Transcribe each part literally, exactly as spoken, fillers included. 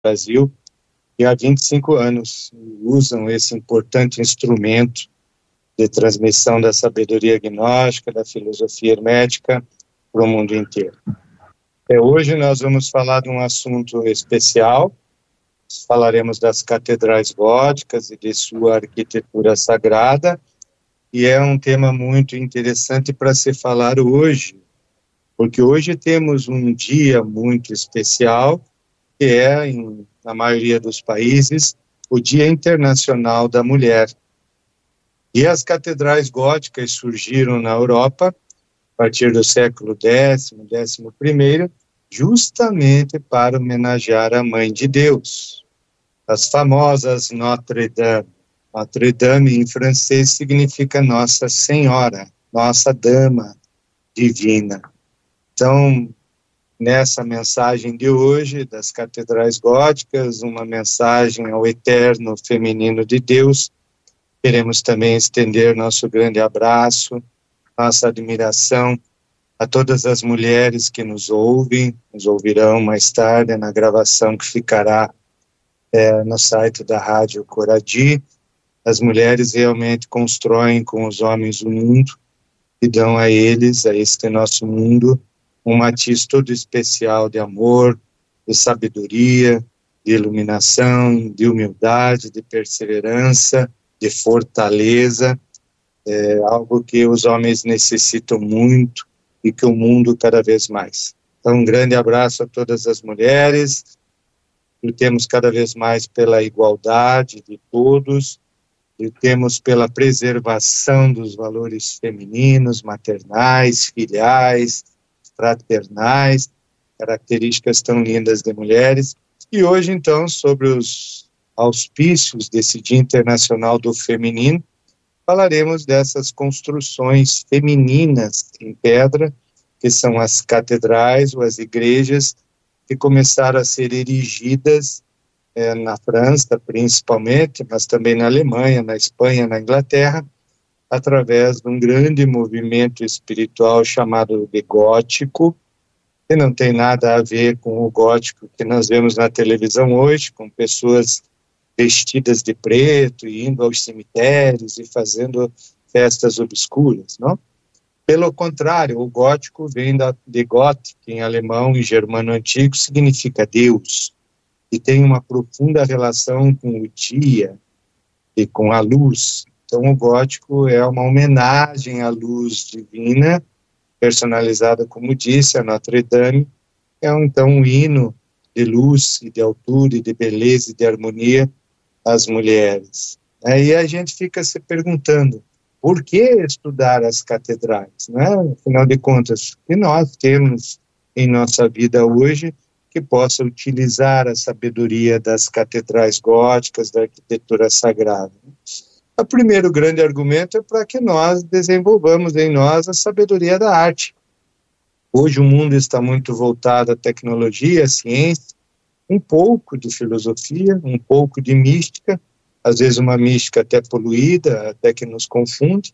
Brasil, e há vinte e cinco anos usam esse importante instrumento de transmissão da sabedoria gnóstica, da filosofia hermética para o mundo inteiro. É, hoje nós vamos falar de um assunto especial. Falaremos das catedrais góticas e de sua arquitetura sagrada, e é um tema muito interessante para se falar hoje, porque hoje temos um dia muito especial, que é, em, na maioria dos países, o Dia Internacional da Mulher. E as catedrais góticas surgiram na Europa, a partir do século décimo, décimo primeiro, justamente para homenagear a Mãe de Deus. As famosas Notre Dame. Notre Dame, em francês, significa Nossa Senhora, Nossa Dama Divina. Então, nessa mensagem de hoje, das catedrais góticas, uma mensagem ao eterno feminino de Deus, queremos também estender nosso grande abraço, nossa admiração a todas as mulheres que nos ouvem, nos ouvirão mais tarde na gravação que ficará é, no site da Rádio Coradi. As mulheres realmente constroem com os homens o mundo e dão a eles, a este nosso mundo, um matiz todo especial de amor, de sabedoria, de iluminação, de humildade, de perseverança, de fortaleza, é algo que os homens necessitam muito e que o mundo cada vez mais. Então, um grande abraço a todas as mulheres, lutemos cada vez mais pela igualdade de todos, lutemos pela preservação dos valores femininos, maternais, filiais, fraternais, características tão lindas de mulheres. E hoje, então, sobre os auspícios desse Dia Internacional do Feminino, falaremos dessas construções femininas em pedra, que são as catedrais ou as igrejas que começaram a ser erigidas é, na França, principalmente, mas também na Alemanha, na Espanha, na Inglaterra, através de um grande movimento espiritual chamado de gótico, que não tem nada a ver com o gótico que nós vemos na televisão hoje, com pessoas vestidas de preto e indo aos cemitérios e fazendo festas obscuras, não? Pelo contrário, o gótico vem da, de Gott, que em alemão e germano antigo significa Deus, e tem uma profunda relação com o dia e com a luz. Então o gótico é uma homenagem à luz divina, personalizada, como disse, a Notre Dame, é então um hino de luz e de altura e de beleza e de harmonia às mulheres. Aí a gente fica se perguntando, por que estudar as catedrais? Né? Afinal de contas, o que nós temos em nossa vida hoje que possa utilizar a sabedoria das catedrais góticas, da arquitetura sagrada? O primeiro grande argumento é para que nós desenvolvamos em nós a sabedoria da arte. Hoje o mundo está muito voltado à tecnologia, à ciência, um pouco de filosofia, um pouco de mística, às vezes uma mística até poluída, até que nos confunde,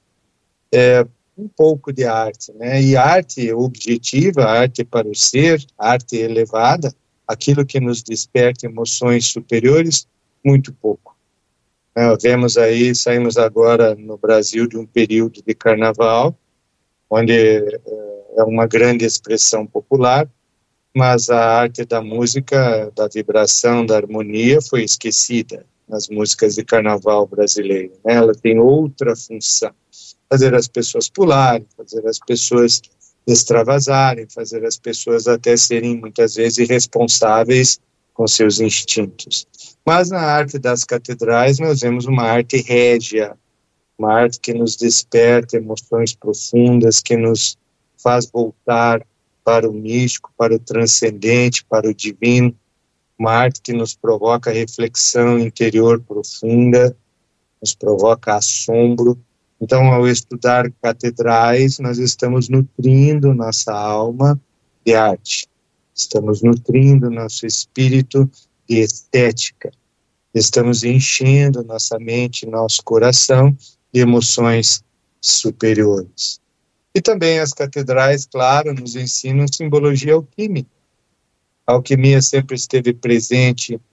é, um pouco de arte, né? E arte objetiva, arte para o ser, arte elevada, aquilo que nos desperta emoções superiores, muito pouco. É, vemos aí, saímos agora no Brasil de um período de carnaval, onde é, é uma grande expressão popular, mas a arte da música, da vibração, da harmonia foi esquecida nas músicas de carnaval brasileiro, né? Ela tem outra função, fazer as pessoas pularem, fazer as pessoas extravasarem, fazer as pessoas até serem muitas vezes irresponsáveis com seus instintos. Mas na arte das catedrais nós vemos uma arte régia, uma arte que nos desperta emoções profundas, que nos faz voltar para o místico, para o transcendente, para o divino, uma arte que nos provoca reflexão interior profunda, nos provoca assombro. Então, ao estudar catedrais, nós estamos nutrindo nossa alma de arte, estamos nutrindo nosso espírito de estética, estamos enchendo nossa mente, nosso coração de emoções superiores. E também as catedrais, claro, nos ensinam simbologia alquímica. A alquimia sempre esteve presente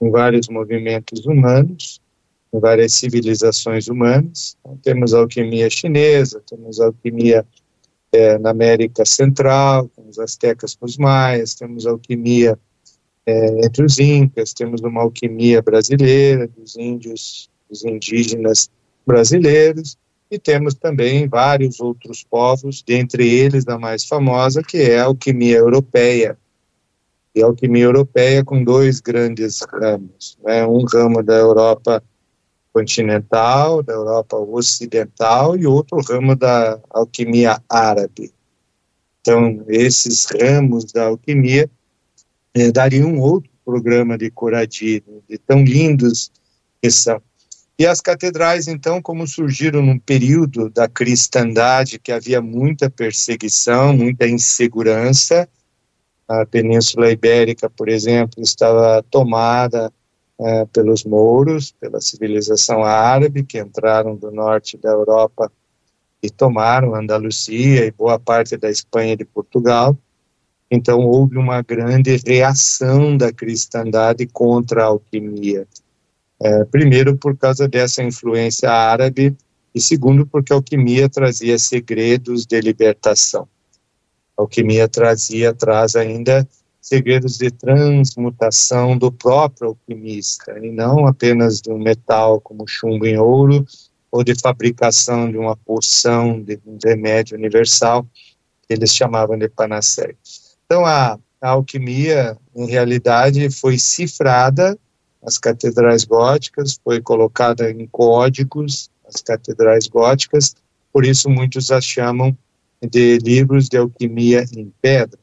em vários movimentos humanos, em várias civilizações humanas. Então, temos a alquimia chinesa, temos a alquimia é, na América Central, com os astecas, com os maias, temos a alquimia é, entre os incas, temos uma alquimia brasileira, dos índios, dos indígenas brasileiros, e temos também vários outros povos, dentre eles a mais famosa, que é a alquimia europeia. E a alquimia europeia com dois grandes ramos, né? Um ramo da Europa continental, da Europa ocidental, e outro ramo da alquimia árabe. Então, esses ramos da alquimia eh, dariam um outro programa de Coradi, de tão lindos que são. E as catedrais, então, como surgiram num período da cristandade que havia muita perseguição, muita insegurança, a Península Ibérica, por exemplo, estava tomada uh, pelos mouros, pela civilização árabe, que entraram do norte da Europa e tomaram Andalucia e boa parte da Espanha e de Portugal. Então, houve uma grande reação da cristandade contra a alquimia. É, primeiro, por causa dessa influência árabe, e segundo, porque a alquimia trazia segredos de libertação. A alquimia trazia, traz ainda segredos de transmutação do próprio alquimista, e não apenas do metal como chumbo em ouro, ou de fabricação de uma poção, de um remédio universal, que eles chamavam de panaceia. Então, a, a alquimia, em realidade, foi cifrada. As catedrais góticas, foi colocada em códigos, as catedrais góticas, por isso muitos as chamam de livros de alquimia em pedra.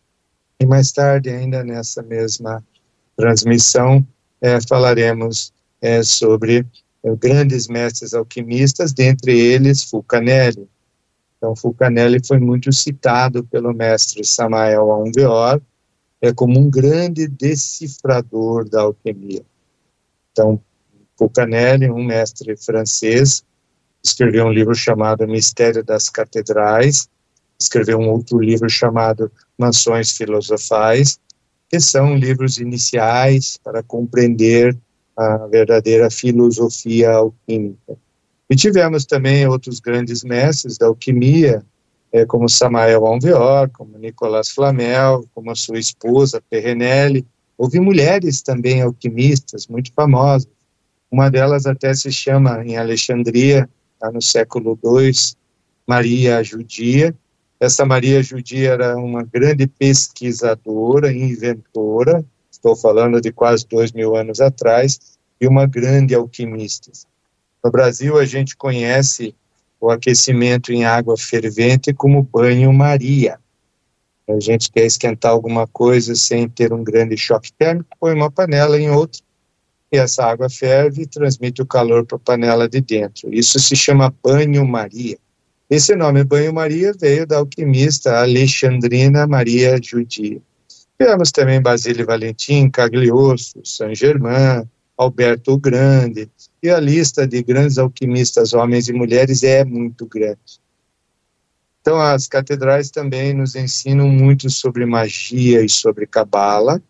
E mais tarde, ainda nessa mesma transmissão, é, falaremos é, sobre é, grandes mestres alquimistas, dentre eles Fulcanelli. Então, Fulcanelli foi muito citado pelo mestre Samael Aun Weor, é como um grande decifrador da alquimia. Então, Fulcanelli, um mestre francês, escreveu um livro chamado Mistério das Catedrais, escreveu um outro livro chamado Mansões Filosofais, que são livros iniciais para compreender a verdadeira filosofia alquímica. E tivemos também outros grandes mestres da alquimia, é, como Samael Aun Weor, como Nicolas Flamel, como a sua esposa Perrenelle. Houve mulheres também alquimistas muito famosas. Uma delas até se chama, em Alexandria, lá no século segundo, Maria Judia. Essa Maria Judia era uma grande pesquisadora, inventora, estou falando de quase dois mil anos atrás, e uma grande alquimista. No Brasil, a gente conhece o aquecimento em água fervente como banho-maria. A gente quer esquentar alguma coisa sem ter um grande choque térmico, põe uma panela em outra, e essa água ferve e transmite o calor para a panela de dentro. Isso se chama banho-maria. Esse nome, banho-maria, veio da alquimista alexandrina Maria Judia. Tivemos também Basílio Valentim, Cagliostro, Saint-Germain, Alberto o Grande, e a lista de grandes alquimistas, homens e mulheres, é muito grande. Então, as catedrais também nos ensinam muito sobre magia e sobre cabala,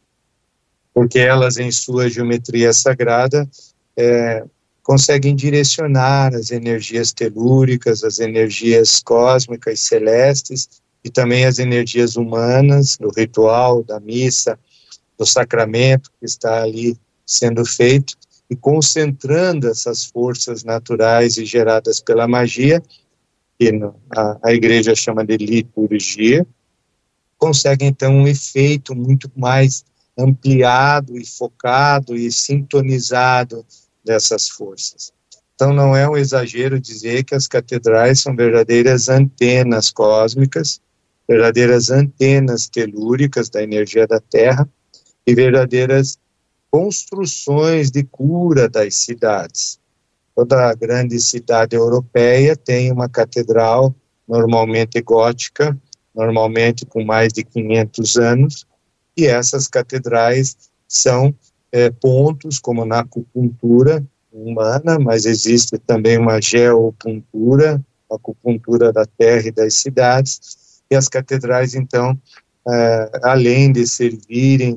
porque elas, em sua geometria sagrada, é, conseguem direcionar as energias telúricas, as energias cósmicas celestes, e também as energias humanas, do ritual, da missa, do sacramento que está ali sendo feito, e concentrando essas forças naturais e geradas pela magia, que a, a igreja chama de liturgia, consegue então um efeito muito mais ampliado e focado e sintonizado dessas forças. Então não é um exagero dizer que as catedrais são verdadeiras antenas cósmicas, verdadeiras antenas telúricas da energia da Terra e verdadeiras construções de cura das cidades. Toda grande cidade europeia tem uma catedral, normalmente gótica, normalmente com mais de quinhentos anos, e essas catedrais são é, pontos, como na acupuntura humana, mas existe também uma geopuntura, a acupuntura da terra e das cidades, e as catedrais, então, é, além de servirem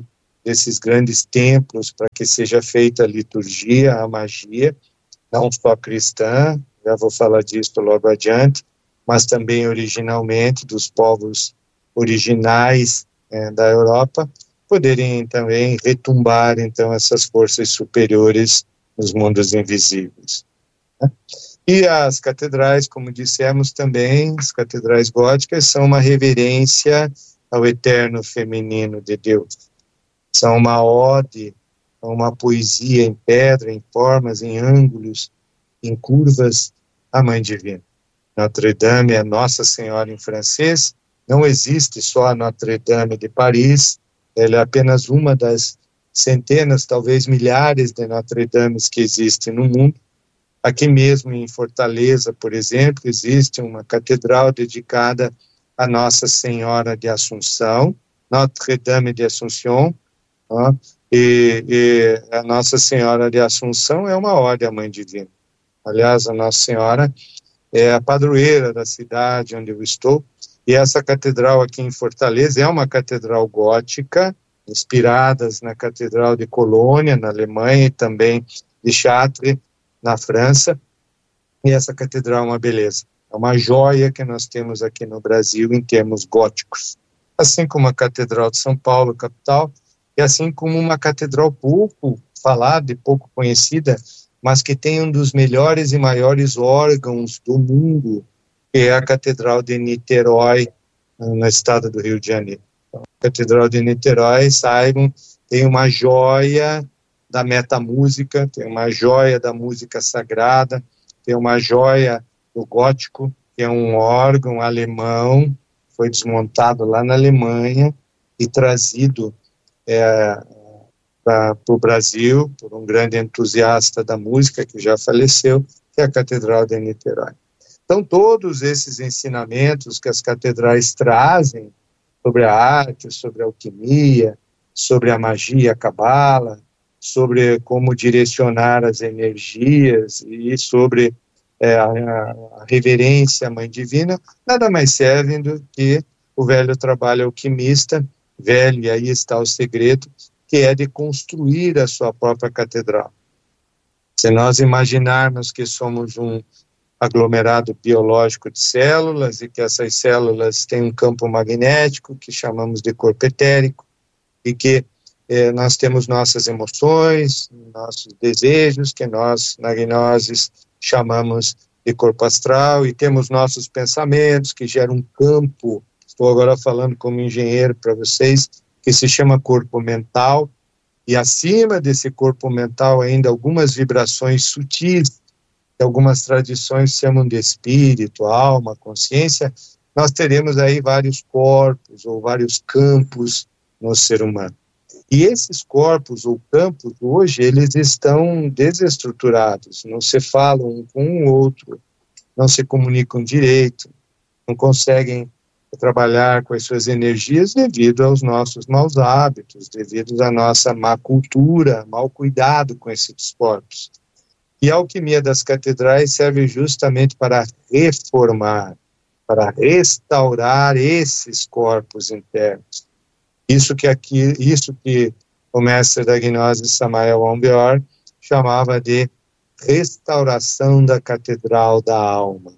desses grandes templos para que seja feita a liturgia, a magia, não só cristã, já vou falar disso logo adiante, mas também originalmente dos povos originais é, da Europa, poderem também retumbar, então, essas forças superiores nos mundos invisíveis. Né? E as catedrais, como dissemos também, as catedrais góticas são uma reverência ao eterno feminino de Deus. São uma ode, uma poesia em pedra, em formas, em ângulos, em curvas, à Mãe Divina. Notre-Dame é Nossa Senhora em francês, não existe só a Notre-Dame de Paris, ela é apenas uma das centenas, talvez milhares de Notre-Dames que existem no mundo. Aqui mesmo em Fortaleza, por exemplo, existe uma catedral dedicada a Nossa Senhora de Assunção, Notre-Dame de Assunção, ó, e, e a Nossa Senhora de Assunção é uma ode à Mãe Divina. Aliás, a Nossa Senhora é a padroeira da cidade onde eu estou, e essa catedral aqui em Fortaleza é uma catedral gótica, inspiradas na Catedral de Colônia, na Alemanha, e também de Chartres, na França, e essa catedral é uma beleza, é uma joia que nós temos aqui no Brasil em termos góticos, assim como a Catedral de São Paulo, capital, e assim como uma catedral pouco falada e pouco conhecida, mas que tem um dos melhores e maiores órgãos do mundo, que é a Catedral de Niterói, no estado do Rio de Janeiro. Então, a Catedral de Niterói, saibam, tem uma joia da metamúsica, tem uma joia da música sagrada, tem uma joia do gótico, que é um órgão alemão, foi desmontado lá na Alemanha e trazido é, para o Brasil por um grande entusiasta da música que já faleceu, que é a Catedral de Niterói. Então, todos esses ensinamentos que as catedrais trazem sobre a arte, sobre a alquimia, sobre a magia, a cabala, sobre como direcionar as energias e sobre é, a, a reverência à Mãe Divina, nada mais servem do que o velho trabalho alquimista, velho, e aí está o segredo, que é de construir a sua própria catedral. Se nós imaginarmos que somos um aglomerado biológico de células e que essas células têm um campo magnético que chamamos de corpo etérico e que eh, nós temos nossas emoções, nossos desejos, que nós na gnose chamamos de corpo astral, e temos nossos pensamentos que geram um campo, estou agora falando como engenheiro para vocês, que se chama corpo mental, e acima desse corpo mental ainda algumas vibrações sutis, que algumas tradições chamam de espírito, alma, consciência, nós teremos aí vários corpos ou vários campos no ser humano. E esses corpos ou campos, hoje, eles estão desestruturados, não se falam um com o outro, não se comunicam direito, não conseguem trabalhar com as suas energias devido aos nossos maus hábitos, devido à nossa má cultura, mau cuidado com esses corpos. E a alquimia das catedrais serve justamente para reformar, para restaurar esses corpos internos. Isso que aqui, isso que o mestre da gnose Samael Aun Weor chamava de restauração da catedral da alma,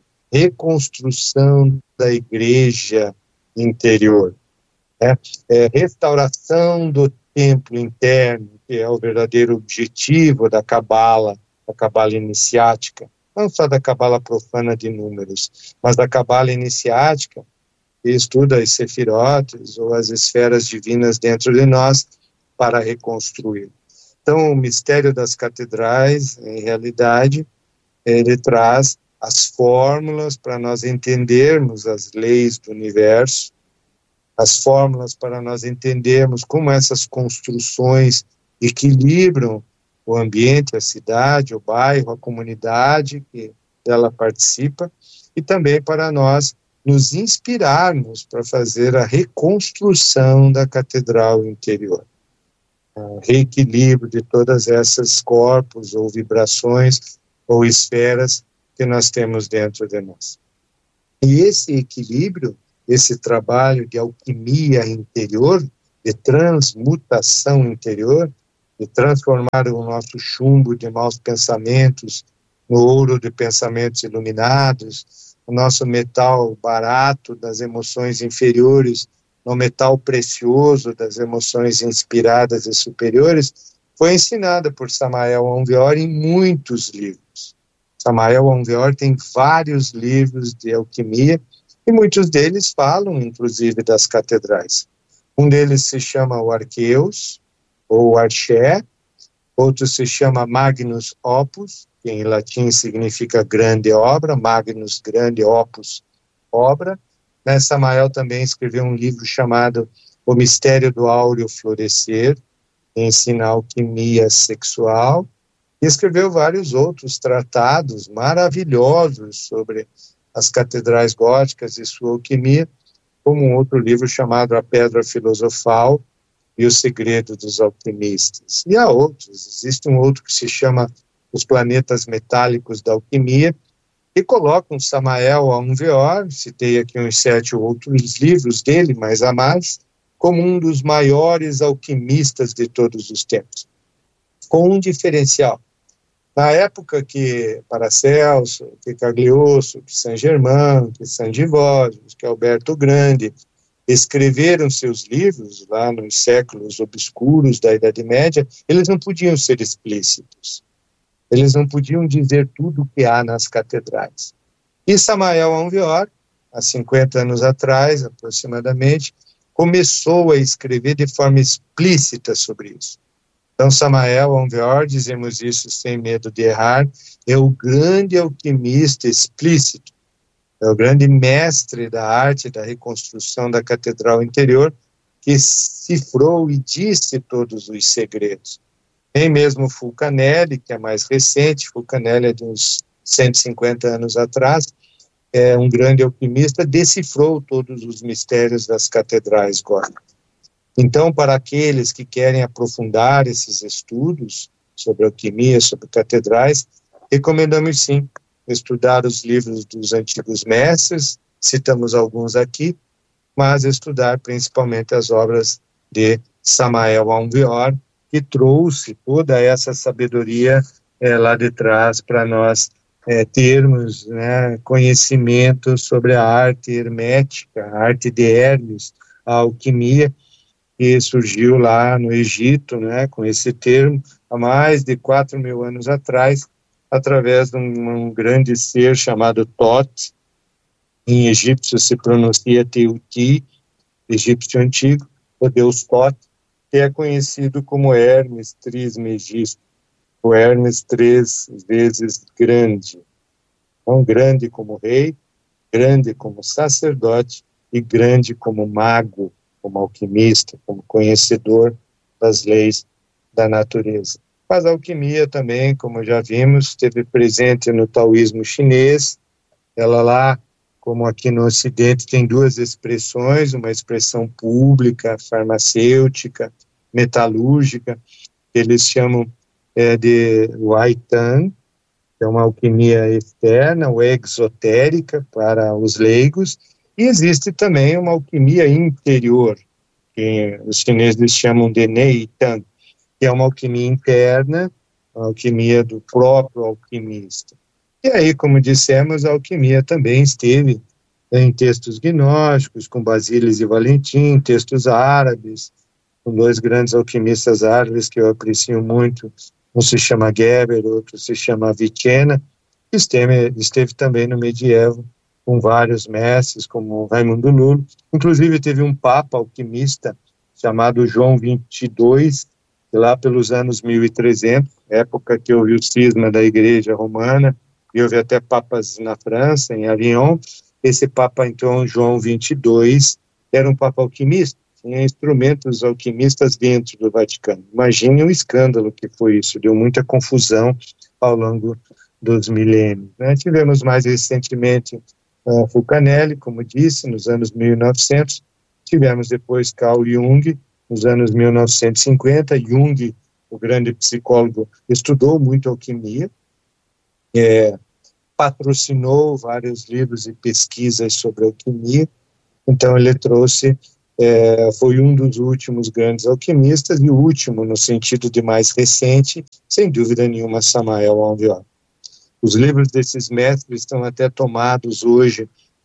reconstrução da igreja interior, né? É, restauração do templo interno, que é o verdadeiro objetivo da cabala, da cabala iniciática, não só da cabala profana de números, mas da cabala iniciática, que estuda as sefirotes ou as esferas divinas dentro de nós para reconstruir. Então, o mistério das catedrais, em realidade, ele traz as fórmulas para nós entendermos as leis do universo, as fórmulas para nós entendermos como essas construções equilibram o ambiente, a cidade, o bairro, a comunidade que dela participa, e também para nós nos inspirarmos para fazer a reconstrução da catedral interior. O reequilíbrio de todas essas corpos ou vibrações ou esferas que nós temos dentro de nós. E esse equilíbrio, esse trabalho de alquimia interior, de transmutação interior, de transformar o nosso chumbo de maus pensamentos no ouro de pensamentos iluminados, o nosso metal barato das emoções inferiores no metal precioso das emoções inspiradas e superiores, foi ensinada por Samael Aun Weor em muitos livros. Samael Aun Weor tem vários livros de alquimia, e muitos deles falam, inclusive, das catedrais. Um deles se chama o Arqueus, ou Arché, outro se chama Magnus Opus, que em latim significa grande obra, Magnus, grande, Opus, obra. Né, Samael também escreveu um livro chamado O Mistério do Áureo Florescer, que ensina alquimia sexual, e escreveu vários outros tratados maravilhosos sobre as catedrais góticas e sua alquimia, como um outro livro chamado A Pedra Filosofal e o Segredo dos Alquimistas. E há outros, existe um outro que se chama Os Planetas Metálicos da Alquimia, e colocam Samael Aun Weor, citei aqui uns sete outros livros dele, mas há mais, como um dos maiores alquimistas de todos os tempos, com um diferencial. Na época que Paracelso, que Cagliostro, que Saint-Germain, que Sangiovese, que Alberto Grande escreveram seus livros lá nos séculos obscuros da Idade Média, eles não podiam ser explícitos. Eles não podiam dizer tudo o que há nas catedrais. E Samael Aun Weor, há cinquenta anos atrás, aproximadamente, começou a escrever de forma explícita sobre isso. Então, Samael Aun Weor, dizemos isso sem medo de errar, é o grande alquimista explícito, é o grande mestre da arte da reconstrução da catedral interior, que cifrou e disse todos os segredos. Nem mesmo Fulcanelli, que é mais recente, Fulcanelli é de uns cento e cinquenta anos atrás, é um grande alquimista, decifrou todos os mistérios das catedrais góticas. Então, para aqueles que querem aprofundar esses estudos sobre alquimia, sobre catedrais, recomendamos sim estudar os livros dos antigos mestres, citamos alguns aqui, mas estudar principalmente as obras de Samael Aun Weor, que trouxe toda essa sabedoria é, lá de trás para nós é, termos né, conhecimento sobre a arte hermética, a arte de Hermes, a alquimia, que surgiu lá no Egito, né, com esse termo, há mais de quatro mil anos atrás, através de um, um grande ser chamado Thoth, em egípcio se pronuncia Teuti, egípcio antigo, o deus Thoth, que é conhecido como Hermes Trismegisto, o Hermes três vezes grande. Então, grande como rei, grande como sacerdote e grande como mago, como alquimista, como conhecedor das leis da natureza. Mas a alquimia também, como já vimos, esteve presente no taoísmo chinês. Ela lá, como aqui no Ocidente, tem duas expressões, uma expressão pública, farmacêutica, metalúrgica, que eles chamam é, de Waitan, que é uma alquimia externa ou exotérica para os leigos, e existe também uma alquimia interior, que os chineses chamam de Neitan, que é uma alquimia interna, a alquimia do próprio alquimista. E aí, como dissemos, a alquimia também esteve em textos gnósticos, com Basílios e Valentim, textos árabes, com dois grandes alquimistas árabes que eu aprecio muito, um se chama Geber, outro se chama Avicenna, que esteve, esteve também no medievo, com vários mestres, como Raimundo Nulo. Inclusive, teve um papa alquimista chamado João vinte e dois, lá pelos anos mil e trezentos, época que houve o cisma da Igreja Romana, e houve até papas na França, em Avignon. Esse papa, então, João vinte e dois, era um papa alquimista, tinha instrumentos alquimistas dentro do Vaticano. Imagine o escândalo que foi isso, deu muita confusão ao longo dos milênios. Né? Tivemos mais recentemente uh, Fulcanelli, como disse, nos anos mil e novecentos, tivemos depois Carl Jung, nos anos mil novecentos e cinquenta, Jung, o grande psicólogo, estudou muito alquimia, é, patrocinou vários livros e pesquisas sobre alquimia, então ele trouxe é, foi um dos últimos grandes alquimistas, e o último, no sentido de mais recente, sem dúvida nenhuma, Samael Aun Weor. Os livros desses mestres estão até tomados hoje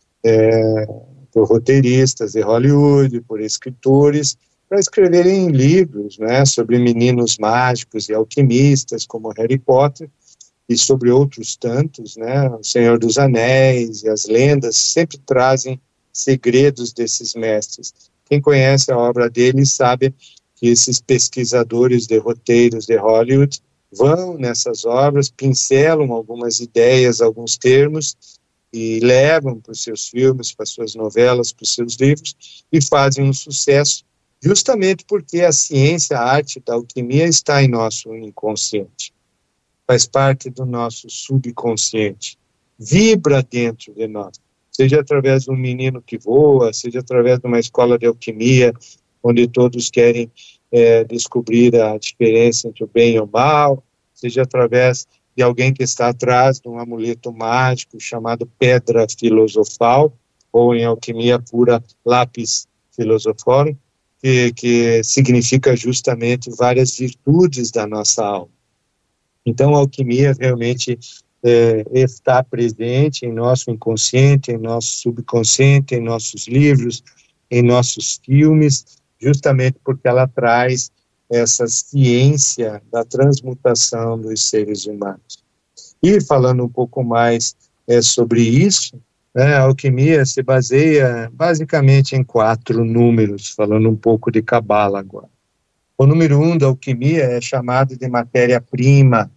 é, por roteiristas de Hollywood, por escritores, para escreverem livros, né, sobre meninos mágicos e alquimistas, como Harry Potter, e sobre outros tantos, né, o Senhor dos Anéis e as lendas, sempre trazem segredos desses mestres. Quem conhece a obra deles sabe que esses pesquisadores de roteiros de Hollywood vão nessas obras, pincelam algumas ideias, alguns termos, e levam para os seus filmes, para as suas novelas, para os seus livros, e fazem um sucesso, justamente porque a ciência, a arte da alquimia está em nosso inconsciente, faz parte do nosso subconsciente, vibra dentro de nós, seja através de um menino que voa, seja através de uma escola de alquimia, onde todos querem é, descobrir a diferença entre o bem e o mal, seja através de alguém que está atrás de um amuleto mágico chamado pedra filosofal, ou em alquimia pura, lápis filosoforum, que, que significa justamente várias virtudes da nossa alma. Então, a alquimia realmente é, está presente em nosso inconsciente, em nosso subconsciente, em nossos livros, em nossos filmes, justamente porque ela traz essa ciência da transmutação dos seres humanos. E falando um pouco mais é, sobre isso, né, a alquimia se baseia basicamente em quatro números, falando um pouco de cabala agora. O número um da alquimia é chamado de matéria-prima,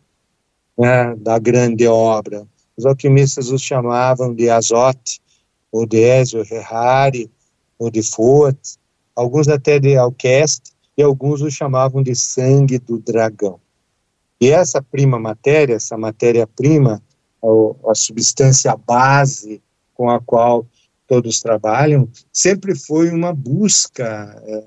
né, da grande obra. Os alquimistas os chamavam de azote, ou de Ezio Ferrari, ou de Fouet, alguns até de Alceste, e alguns o chamavam de sangue do dragão. E essa prima matéria, essa matéria-prima, a, a substância base com a qual todos trabalham, sempre foi uma busca é,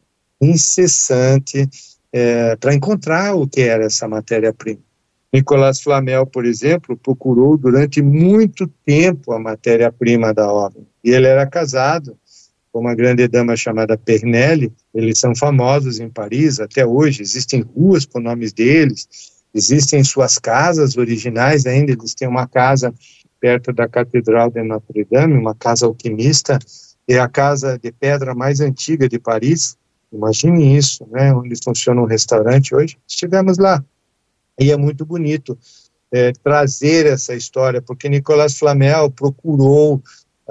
incessante é, para encontrar o que era essa matéria-prima. Nicolas Flamel, por exemplo, procurou durante muito tempo a matéria-prima da obra. E ele era casado com uma grande dama chamada Pernelle. Eles são famosos em Paris até hoje, existem ruas com nomes deles, existem suas casas originais ainda, eles têm uma casa perto da Catedral de Notre-Dame, uma casa alquimista, é a casa de pedra mais antiga de Paris. Imagine isso, né, onde funciona um restaurante hoje. Estivemos lá, e é muito bonito é, trazer essa história, porque Nicolas Flamel procurou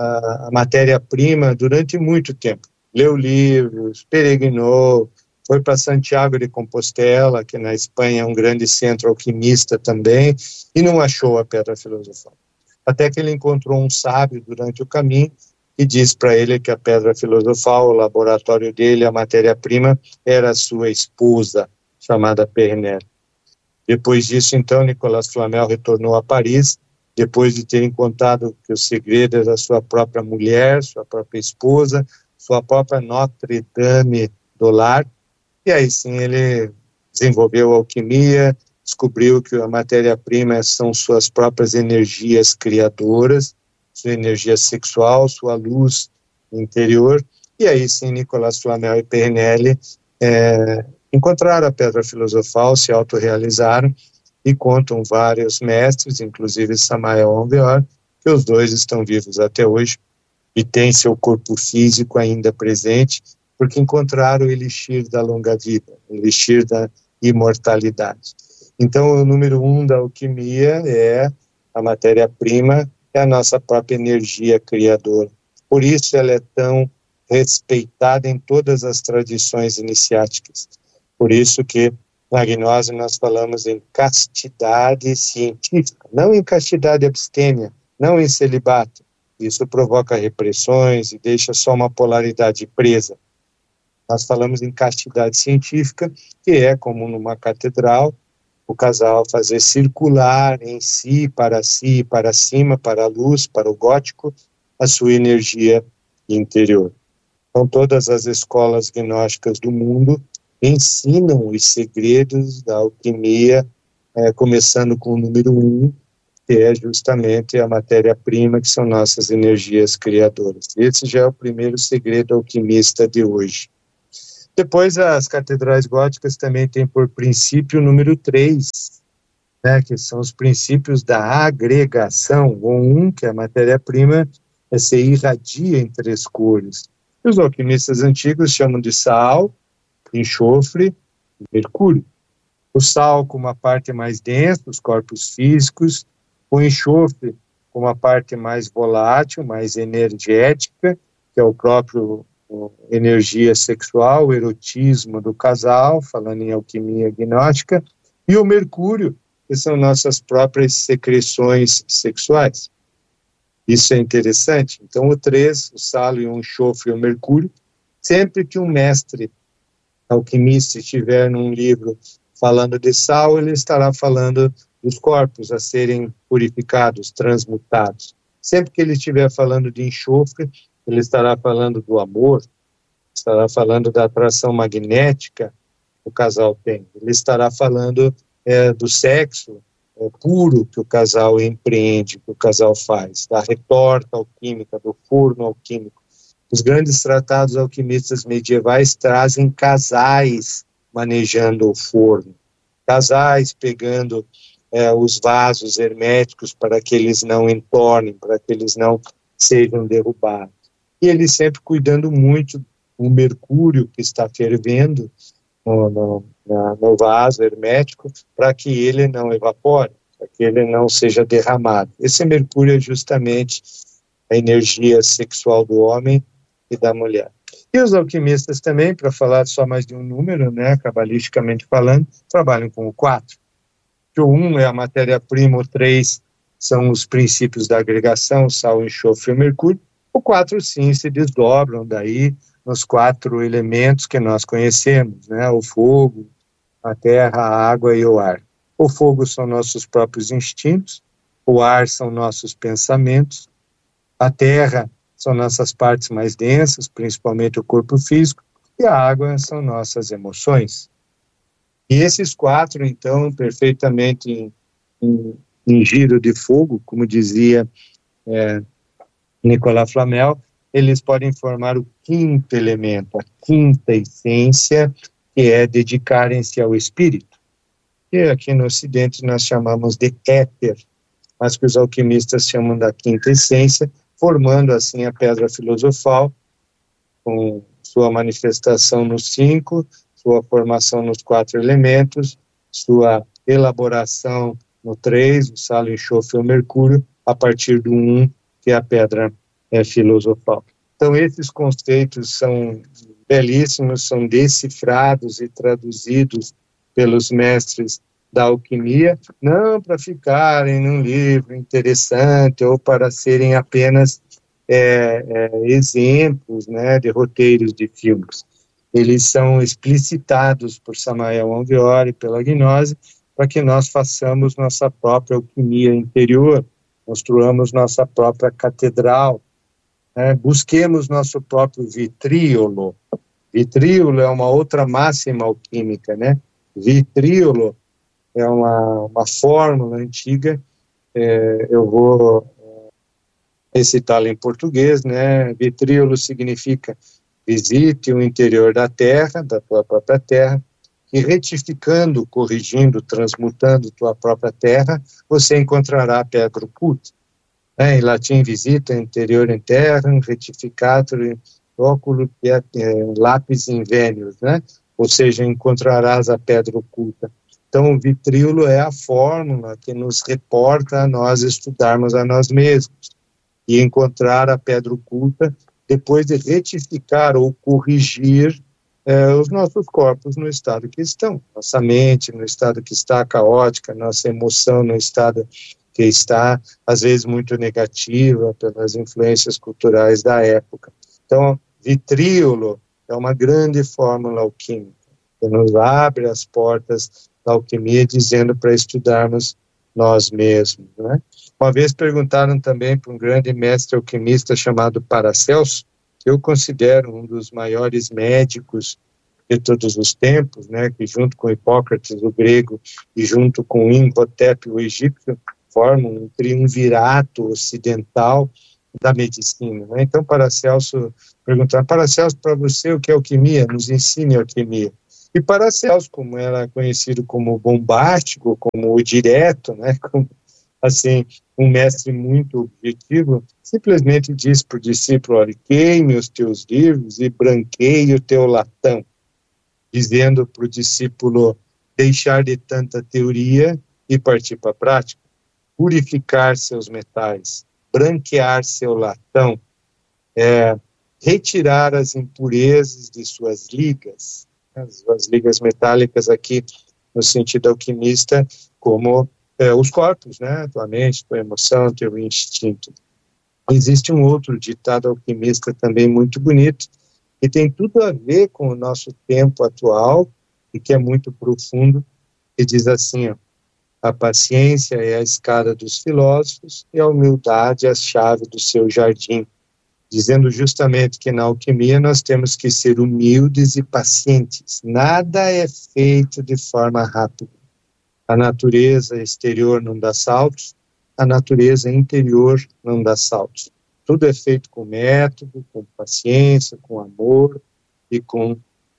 a matéria-prima durante muito tempo. Leu livros, peregrinou, foi para Santiago de Compostela, que na Espanha é um grande centro alquimista também, e não achou a pedra filosofal. Até que ele encontrou um sábio durante o caminho e disse para ele que a pedra filosofal, o laboratório dele, a matéria-prima, era a sua esposa, chamada Pernelle. Depois disso, então, Nicolas Flamel retornou a Paris, depois de ter encontrado que o segredo era sua própria mulher, sua própria esposa, sua própria Notre-Dame do lar, e aí sim ele desenvolveu a alquimia, descobriu que a matéria-prima são suas próprias energias criadoras, sua energia sexual, sua luz interior, e aí sim Nicolas Flamel e Pernelle é, encontraram a pedra filosofal, se autorrealizaram, e contam vários mestres, inclusive Samael Aun Weor, que os dois estão vivos até hoje e têm seu corpo físico ainda presente, porque encontraram o elixir da longa vida, o elixir da imortalidade. Então, o número um da alquimia é a matéria-prima, é a nossa própria energia criadora. Por isso ela é tão respeitada em todas as tradições iniciáticas. Por isso que na gnose nós falamos em castidade científica, não em castidade abstêmia, não em celibato. Isso provoca repressões e deixa só uma polaridade presa. Nós falamos em castidade científica, que é como numa catedral, o casal fazer circular em si, para si, para cima, para a luz, para o gótico, a sua energia interior. Então, todas as escolas gnósticas do mundo ensinam os segredos da alquimia, é, começando com o número um, que é justamente a matéria-prima, que são nossas energias criadoras. Esse já é o primeiro segredo alquimista de hoje. Depois, as catedrais góticas também têm por princípio o número três, né, que são os princípios da agregação, ou um, que é a matéria-prima, é, se irradia em três cores. E os alquimistas antigos chamam de sal, enxofre e mercúrio. O sal como a parte mais densa, os corpos físicos, o enxofre como a parte mais volátil, mais energética, que é o próprio o, energia sexual, o erotismo do casal, falando em alquimia gnóstica, e o mercúrio, que são nossas próprias secreções sexuais. Isso é interessante. Então, o três, o sal e o enxofre e o mercúrio, sempre que um mestre alquimista estiver num livro falando de sal, ele estará falando dos corpos a serem purificados, transmutados. Sempre que ele estiver falando de enxofre, ele estará falando do amor, estará falando da atração magnética que o casal tem, ele estará falando é, do sexo é, puro que o casal empreende, que o casal faz, da retorta alquímica, do forno alquímico. Os grandes tratados alquimistas medievais trazem casais manejando o forno, casais pegando é, os vasos herméticos para que eles não entornem, para que eles não sejam derrubados. E eles sempre cuidando muito do mercúrio que está fervendo no, no, na, no vaso hermético, para que ele não evapore, para que ele não seja derramado. Esse mercúrio é justamente a energia sexual do homem e da mulher. E os alquimistas também, para falar só mais de um número, né, cabalisticamente falando, trabalham com o quatro. O um é a matéria-prima, o três são os princípios da agregação, sal, enxofre e mercúrio. O quatro, sim, se desdobram daí nos quatro elementos que nós conhecemos, né, o fogo, a terra, a água e o ar. O fogo são nossos próprios instintos, o ar são nossos pensamentos, a terra são nossas partes mais densas, principalmente o corpo físico, e a água são nossas emoções. E esses quatro, então, perfeitamente em, em, em giro de fogo, como dizia é, Nicolas Flamel, eles podem formar o quinto elemento, a quinta essência, que é dedicarem-se ao espírito. E aqui no Ocidente nós chamamos de éter, mas que os alquimistas chamam da quinta essência, formando assim a pedra filosofal, com sua manifestação nos cinco, sua formação nos quatro elementos, sua elaboração no três, o sal, o enxofre e o mercúrio, a partir do um, que é a pedra é, filosofal. Então, esses conceitos são belíssimos, são decifrados e traduzidos pelos mestres da alquimia, não para ficarem num livro interessante ou para serem apenas é, é, exemplos, né, de roteiros de filmes. Eles são explicitados por Samael Aun Weor, pela gnose, para que nós façamos nossa própria alquimia interior, construamos nossa própria catedral, né, busquemos nosso próprio vitríolo. Vitríolo é uma outra máxima alquímica, né? Vitríolo é uma, uma fórmula antiga, é, eu vou é, recitá-la em português, né? Vitríolo significa visite o interior da terra, da tua própria terra, e retificando, corrigindo, transmutando tua própria terra, você encontrará a pedra oculta. É, em latim, visita interior in terram, retificatur oculo, que é, é lápis invenius, né? Ou seja, encontrarás a pedra oculta. Então, o vitríolo é a fórmula que nos reporta a nós estudarmos a nós mesmos e encontrar a pedra oculta depois de retificar ou corrigir é, os nossos corpos no estado que estão, nossa mente no estado que está caótica, nossa emoção no estado que está, às vezes, muito negativa pelas influências culturais da época. Então, vitríolo é uma grande fórmula alquímica, que nos abre as portas da alquimia, dizendo para estudarmos nós mesmos, né? Uma vez perguntaram também para um grande mestre alquimista chamado Paracelso, que eu considero um dos maiores médicos de todos os tempos, né, que junto com Hipócrates, o grego, e junto com Imhotep, o egípcio, formam um triunvirato ocidental da medicina, né? Então, Paracelso perguntava, Paracelso, para você o que é alquimia? Nos ensine a alquimia. E Paracelso, como era conhecido como bombástico, como o direto, né? Como, assim, um mestre muito objetivo, simplesmente disse para o discípulo, olha, queime os teus livros e branqueie o teu latão, dizendo para o discípulo deixar de tanta teoria e partir para a prática, purificar seus metais, branquear seu latão, é, retirar as impurezas de suas ligas, as, as ligas metálicas aqui, no sentido alquimista, como é, os corpos, né, tua mente, tua emoção, teu instinto. Existe um outro ditado alquimista também muito bonito, que tem tudo a ver com o nosso tempo atual, e que é muito profundo, que diz assim, ó, a paciência é a escada dos filósofos e a humildade a chave do seu jardim, dizendo justamente que na alquimia nós temos que ser humildes e pacientes. Nada é feito de forma rápida. A natureza exterior não dá saltos, a natureza interior não dá saltos. Tudo é feito com método, com paciência, com amor e com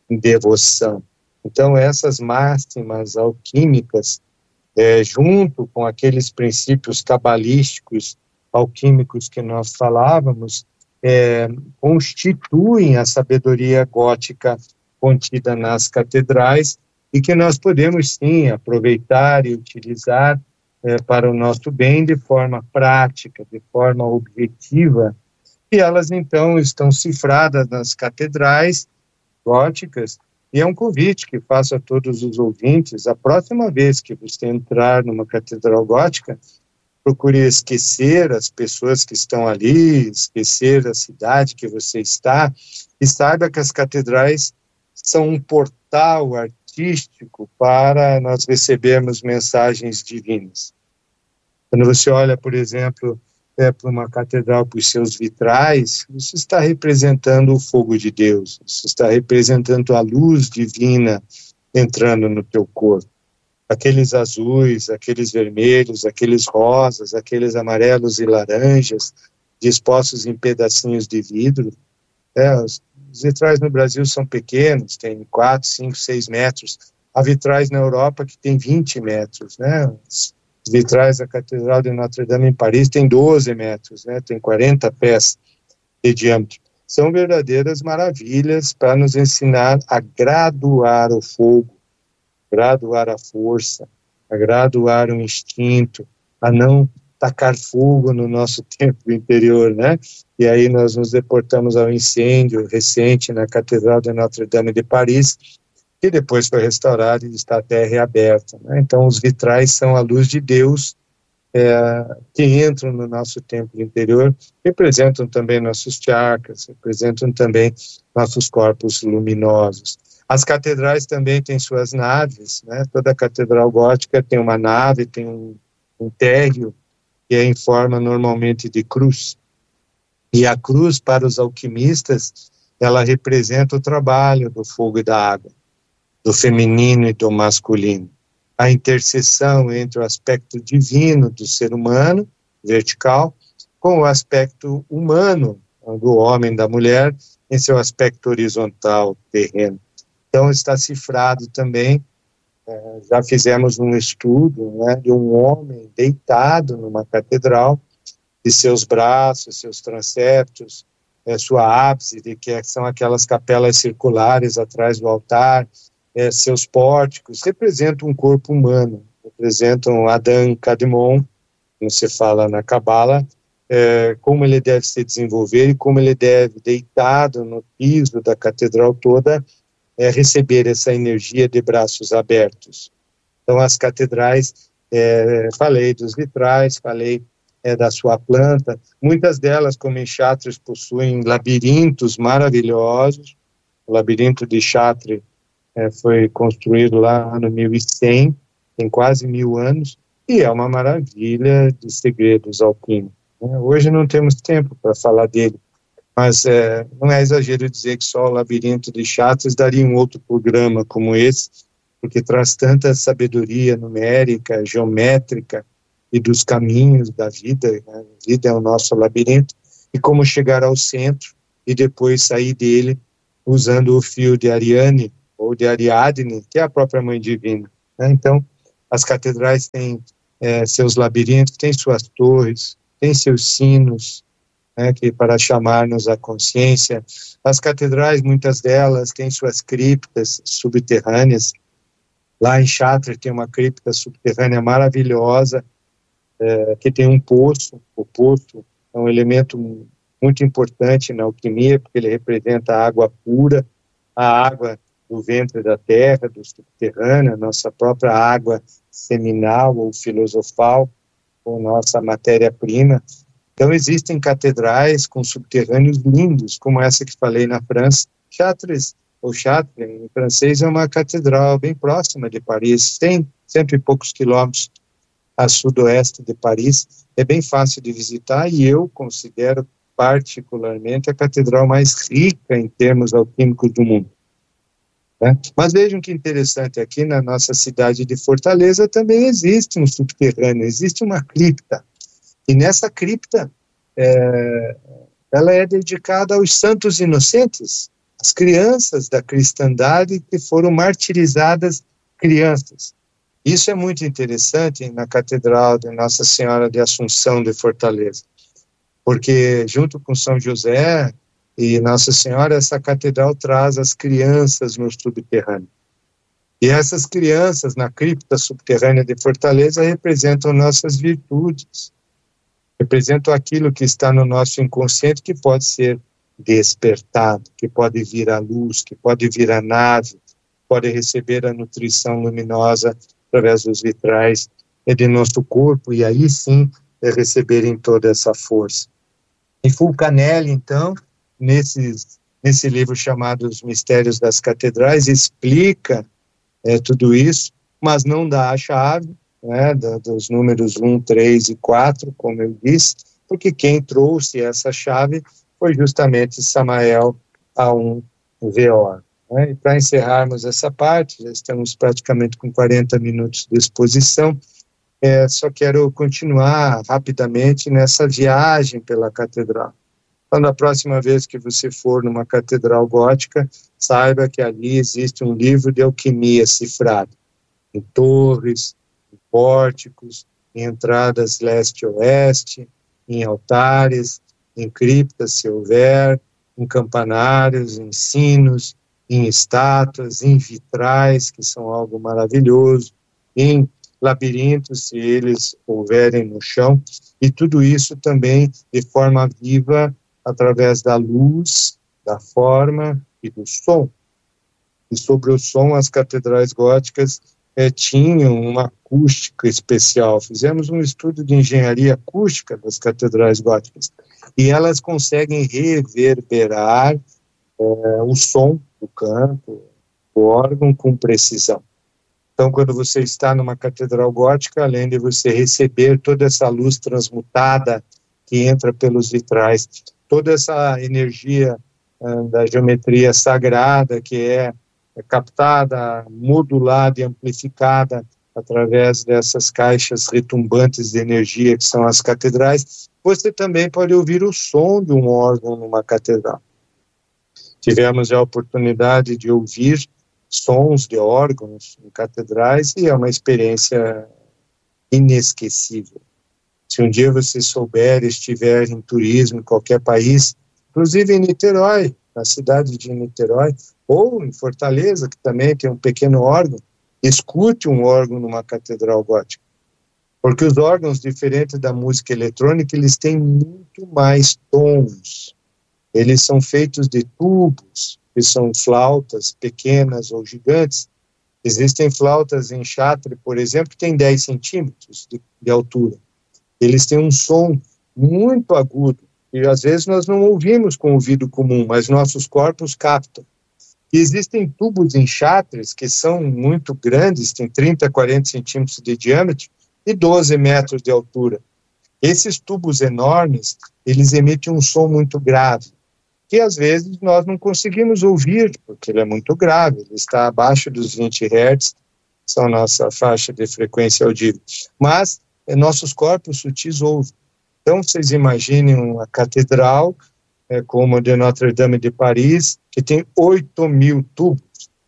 devoção. Então, essas máximas alquímicas, é, junto com aqueles princípios cabalísticos, alquímicos que nós falávamos, é, constituem a sabedoria gótica contida nas catedrais e que nós podemos, sim, aproveitar e utilizar é, para o nosso bem de forma prática, de forma objetiva. E elas, então, estão cifradas nas catedrais góticas. E é um convite que faço a todos os ouvintes, a próxima vez que você entrar numa catedral gótica, procure esquecer as pessoas que estão ali, esquecer a cidade que você está, e saiba que as catedrais são um portal artístico para nós recebermos mensagens divinas. Quando você olha, por exemplo, é, para uma catedral, por seus vitrais, você está representando o fogo de Deus, você está representando a luz divina entrando no teu corpo. Aqueles azuis, aqueles vermelhos, aqueles rosas, aqueles amarelos e laranjas, dispostos em pedacinhos de vidro. É, os, os vitrais no Brasil são pequenos, tem quatro, cinco, seis metros. Há vitrais na Europa que tem vinte metros, né? Os vitrais da Catedral de Notre-Dame em Paris tem doze metros, né? Tem quarenta pés de diâmetro. São verdadeiras maravilhas para nos ensinar a graduar o fogo, graduar a força, a graduar o instinto, a não tacar fogo no nosso templo interior, né? E aí nós nos deportamos ao incêndio recente na Catedral de Notre-Dame de Paris, que depois foi restaurado e está até reaberta, né? Então os vitrais são a luz de Deus é, que entram no nosso templo interior, representam também nossos chakras, representam também nossos corpos luminosos. As catedrais também têm suas naves, né? Toda catedral gótica tem uma nave, tem um, um térreo, que é em forma normalmente de cruz. E a cruz, para os alquimistas, ela representa o trabalho do fogo e da água, do feminino e do masculino. A interseção entre o aspecto divino do ser humano, vertical, com o aspecto humano, do homem e da mulher, em seu aspecto horizontal, terreno. Então, está cifrado também, é, já fizemos um estudo, né, de um homem deitado numa catedral, de seus braços, seus transeptos, é, sua ábside, que é, são aquelas capelas circulares atrás do altar, é, seus pórticos, representam um corpo humano, representam Adão Kadmon, como se fala na Cabala, é, como ele deve se desenvolver e como ele deve, deitado no piso da catedral toda, é, receber essa energia de braços abertos. Então, as catedrais, é, falei dos vitrais, falei é, da sua planta, muitas delas, como em Chartres, possuem labirintos maravilhosos. O labirinto de Chartres é, foi construído lá no mil e cem, tem quase mil anos, e é uma maravilha de segredos alquímicos. Né? Hoje não temos tempo para falar dele, mas é, não é exagero dizer que só o labirinto de Chartres daria um outro programa como esse, porque traz tanta sabedoria numérica, geométrica, e dos caminhos da vida, né? A vida é o nosso labirinto, e como chegar ao centro e depois sair dele usando o fio de Ariane, ou de Ariadne, que é a própria Mãe Divina, né? Então, as catedrais têm é, seus labirintos, têm suas torres, têm seus sinos, né, que para chamar-nos à consciência. As catedrais, muitas delas, têm suas criptas subterrâneas. Lá em Chartres tem uma cripta subterrânea maravilhosa, é, que tem um poço. O poço é um elemento muito importante na alquimia, porque ele representa a água pura, a água do ventre da terra, do subterrâneo, a nossa própria água seminal ou filosofal, ou nossa matéria-prima. Então, existem catedrais com subterrâneos lindos, como essa que falei na França. Chartres, ou Chartres, em francês, é uma catedral bem próxima de Paris, tem cento e poucos quilômetros a sudoeste de Paris, é bem fácil de visitar, e eu considero particularmente a catedral mais rica em termos alquímicos do mundo. Né? Mas vejam que interessante, aqui na nossa cidade de Fortaleza também existe um subterrâneo, existe uma cripta. E nessa cripta, é, ela é dedicada aos santos inocentes, as crianças da cristandade que foram martirizadas crianças. Isso é muito interessante na Catedral de Nossa Senhora de Assunção de Fortaleza, porque junto com São José e Nossa Senhora, essa catedral traz as crianças no subterrâneo. E essas crianças na cripta subterrânea de Fortaleza representam nossas virtudes, representam aquilo que está no nosso inconsciente que pode ser despertado, que pode vir à luz, que pode vir à nave, pode receber a nutrição luminosa através dos vitrais de nosso corpo, e aí sim receberem toda essa força. E Fulcanelli, então, nesses, nesse livro chamado Os Mistérios das Catedrais, explica é, tudo isso, mas não dá a chave, né, da, dos números um, três e quatro, como eu disse, porque quem trouxe essa chave foi justamente Samael Aum Weor. Né? E para encerrarmos essa parte, já estamos praticamente com quarenta minutos de exposição, é, só quero continuar rapidamente nessa viagem pela catedral. Então, na próxima vez que você for numa catedral gótica, saiba que ali existe um livro de alquimia cifrado, em torres, em pórticos, em entradas leste-oeste, em altares, em criptas, se houver, em campanários, em sinos, em estátuas, em vitrais, que são algo maravilhoso, em labirintos, se eles houverem no chão, e tudo isso também de forma viva, através da luz, da forma e do som. E sobre o som, as catedrais góticas é, tinham uma acústica especial. Fizemos um estudo de engenharia acústica das catedrais góticas, e elas conseguem reverberar é, o som do canto, do órgão, com precisão. Então, quando você está numa catedral gótica, além de você receber toda essa luz transmutada que entra pelos vitrais, toda essa energia uh, da geometria sagrada que é, é captada, modulada e amplificada através dessas caixas retumbantes de energia que são as catedrais, você também pode ouvir o som de um órgão numa catedral. Tivemos a oportunidade de ouvir sons de órgãos em catedrais e é uma experiência inesquecível. Se um dia você souber, estiver em turismo em qualquer país, inclusive em Niterói, na cidade de Niterói, ou em Fortaleza, que também tem um pequeno órgão, escute um órgão numa catedral gótica. Porque os órgãos, diferentes da música eletrônica, eles têm muito mais tons. Eles são feitos de tubos, que são flautas pequenas ou gigantes. Existem flautas em Chartres, por exemplo, que têm dez centímetros de, de altura. Eles têm um som muito agudo, e às vezes nós não ouvimos com o ouvido comum, mas nossos corpos captam. E existem tubos em Chartres que são muito grandes, tem trinta, quarenta centímetros de diâmetro e doze metros de altura. Esses tubos enormes, eles emitem um som muito grave, que às vezes nós não conseguimos ouvir, porque ele é muito grave, ele está abaixo dos vinte hertz, são a nossa faixa de frequência audível. Mas nossos corpos sutis ouvem. Então, vocês imaginem uma catedral, é, como a de Notre-Dame de Paris, que tem oito mil tubos,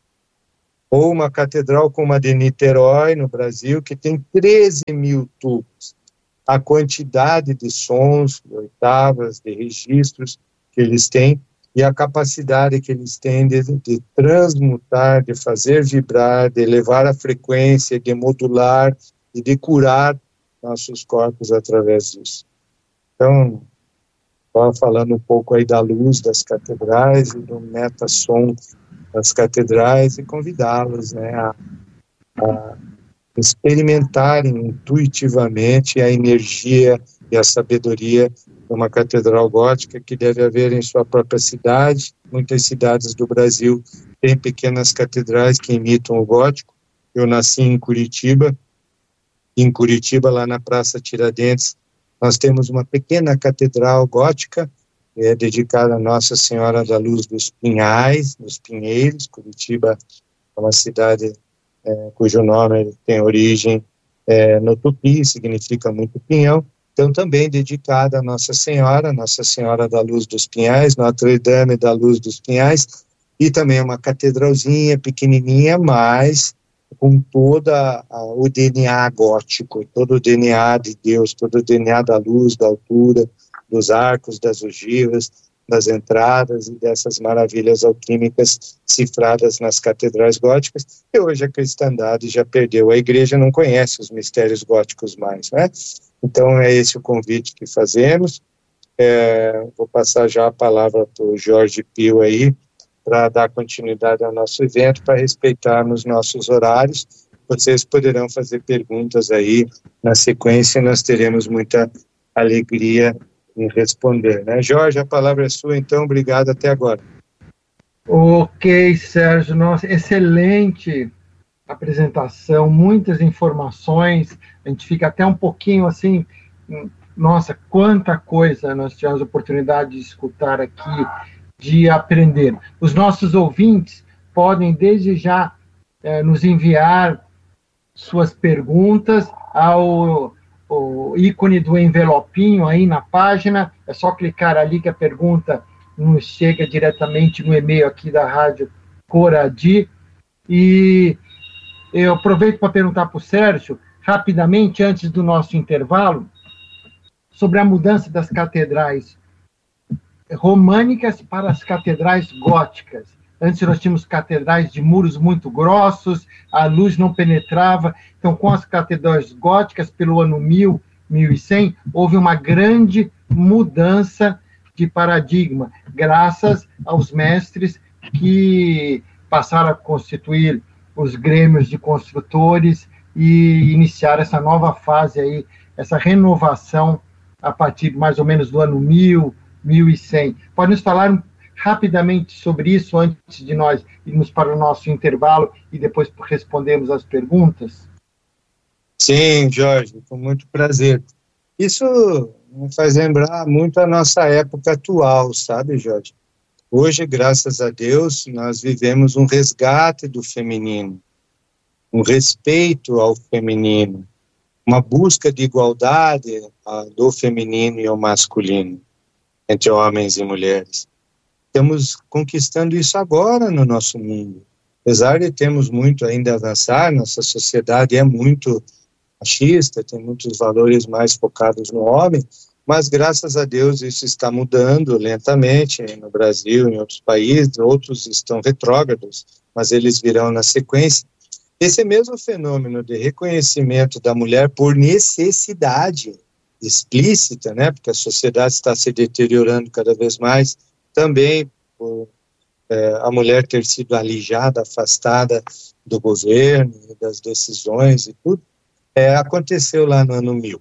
ou uma catedral como a de Niterói, no Brasil, que tem treze mil tubos. A quantidade de sons, de oitavas, de registros que eles têm, e a capacidade que eles têm de, de transmutar, de fazer vibrar, de elevar a frequência, de modular e de curar nossos corpos através disso. Então, estava falando um pouco aí da luz das catedrais e do metasom das catedrais, e convidá-los, né, a, a experimentarem intuitivamente a energia e a sabedoria de uma catedral gótica que deve haver em sua própria cidade. Muitas cidades do Brasil têm pequenas catedrais que imitam o gótico. Eu nasci em Curitiba. Em Curitiba, lá na Praça Tiradentes, nós temos uma pequena catedral gótica, é dedicada a Nossa Senhora da Luz dos Pinhais, dos Pinheiros. Curitiba é uma cidade é, cujo nome tem origem é, no tupi, significa muito pinhão. Então, também dedicada a Nossa Senhora, Nossa Senhora da Luz dos Pinhais, Notre-Dame da Luz dos Pinhais, e também uma catedralzinha pequenininha, mas com todo o D N A gótico, todo o D N A de Deus, todo o D N A da luz, da altura, dos arcos, das ogivas, das entradas e dessas maravilhas alquímicas cifradas nas catedrais góticas. E hoje a cristandade já perdeu, a igreja não conhece os mistérios góticos mais, né? Então é esse o convite que fazemos. É, vou passar já a palavra para o Jorge Pio aí, para dar continuidade ao nosso evento, para respeitarmos nossos horários. Vocês poderão fazer perguntas aí na sequência, e nós teremos muita alegria em responder, né? Jorge, a palavra é sua, então, obrigado até agora. Ok, Sérgio, nossa, excelente apresentação, muitas informações, a gente fica até um pouquinho assim, nossa, quanta coisa nós tivemos a oportunidade de escutar aqui, de aprender. Os nossos ouvintes podem desde já eh, nos enviar suas perguntas ao o ícone do envelopinho aí na página, é só clicar ali que a pergunta nos chega diretamente no e-mail aqui da Rádio Coradi. E eu aproveito para perguntar para o Sérgio, rapidamente, antes do nosso intervalo, sobre a mudança das catedrais românicas para as catedrais góticas. Antes nós tínhamos catedrais de muros muito grossos, a luz não penetrava. Então, com as catedrais góticas, pelo ano mil, mil e cem, houve uma grande mudança de paradigma, graças aos mestres que passaram a constituir os grêmios de construtores e iniciar essa nova fase aí, essa renovação a partir mais ou menos do ano mil, mil e cem. Pode nos falar rapidamente sobre isso antes de nós irmos para o nosso intervalo e depois respondemos as perguntas? Sim, Jorge, com muito prazer. Isso me faz lembrar muito a nossa época atual, sabe, Jorge? Hoje, graças a Deus, nós vivemos um resgate do feminino, um respeito ao feminino, uma busca de igualdade uh, do feminino e ao masculino, entre homens e mulheres. Estamos conquistando isso agora no nosso mundo. Apesar de termos muito ainda a avançar, nossa sociedade é muito machista, tem muitos valores mais focados no homem, mas graças a Deus isso está mudando lentamente no Brasil, em outros países, outros estão retrógrados, mas eles virão na sequência. Esse mesmo fenômeno de reconhecimento da mulher por necessidade explícita, né, porque a sociedade está se deteriorando cada vez mais, também por é, a mulher ter sido alijada, afastada do governo, das decisões e tudo, é, aconteceu lá no ano mil.